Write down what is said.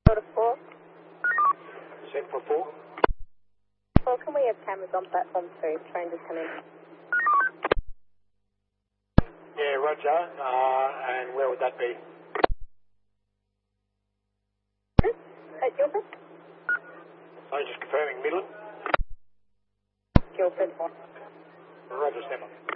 Order 4. Set for 4. 4, can we have cameras on platform 3? Train just come in. Yeah, roger. And where would that be? At Guildford? So just confirming Midland. Guildford. Roger, stand by.